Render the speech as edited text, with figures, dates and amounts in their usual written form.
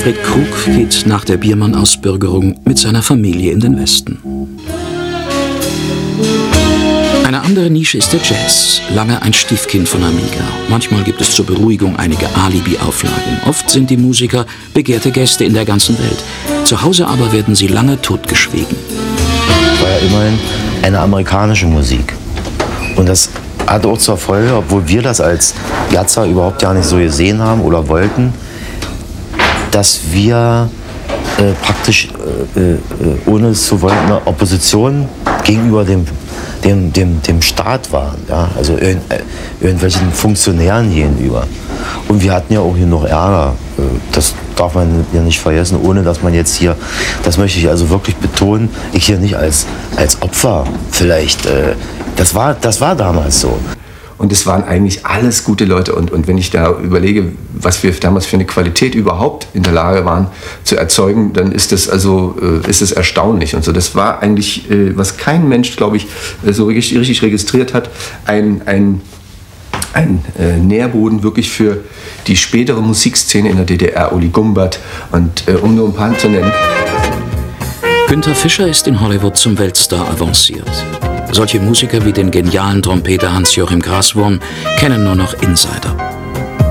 Alfred Krug geht nach der Biermann-Ausbürgerung mit seiner Familie in den Westen. Eine andere Nische ist der Jazz, lange ein Stiefkind von Amiga. Manchmal gibt es zur Beruhigung einige Alibi-Auflagen. Oft sind die Musiker begehrte Gäste in der ganzen Welt. Zu Hause aber werden sie lange totgeschwiegen. War ja immerhin eine amerikanische Musik. Und das hat auch zur Folge, obwohl wir das als Jazzer überhaupt gar nicht so gesehen haben oder wollten, dass wir praktisch, ohne es zu wollen, eine Opposition gegenüber dem Staat waren. Ja? Also irgendwelchen Funktionären gegenüber. Und wir hatten ja auch hier noch Ärger. Das darf man ja nicht vergessen, ohne dass man jetzt hier, das möchte ich also wirklich betonen, ich hier nicht als Opfer vielleicht, das war damals so. Und es waren eigentlich alles gute Leute. Und wenn ich da überlege, was wir damals für eine Qualität überhaupt in der Lage waren zu erzeugen, dann ist es erstaunlich. Und so, das war eigentlich, was kein Mensch, glaube ich, so richtig registriert hat, ein Nährboden wirklich für die spätere Musikszene in der DDR, Uli Gumbert und um nur ein paar zu nennen. Günther Fischer ist in Hollywood zum Weltstar avanciert. Solche Musiker wie den genialen Trompeter Hans-Joachim Graswurm kennen nur noch Insider.